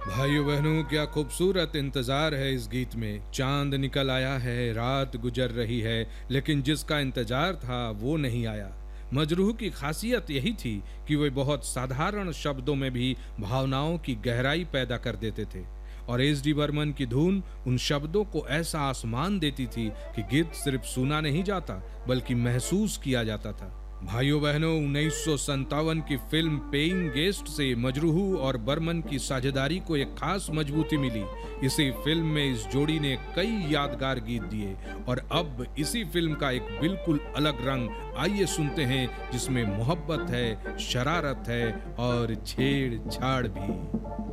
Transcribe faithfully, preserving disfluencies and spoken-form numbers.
भाइयों बहनों, क्या खूबसूरत इंतजार है इस गीत में। चांद निकल आया है, रात गुजर रही है, लेकिन जिसका इंतजार था वो नहीं आया। मजरूह की खासियत यही थी कि वे बहुत साधारण शब्दों में भी भावनाओं की गहराई पैदा कर देते थे। और एस डी बर्मन की धुन उन शब्दों को ऐसा आसमान देती थी कि गीत सिर्फ सुना नहीं जाता बल्कि महसूस किया जाता था। भाइयों बहनों, उन्नीस सौ सत्तावन की फिल्म पेइंग गेस्ट से मजरूह और बर्मन की साझेदारी को एक खास मजबूती मिली। इसी फिल्म में इस जोड़ी ने कई यादगार गीत दिए और अब इसी फिल्म का एक बिल्कुल अलग रंग आइए सुनते हैं, जिसमें मोहब्बत है, शरारत है और छेड़छाड़ भी।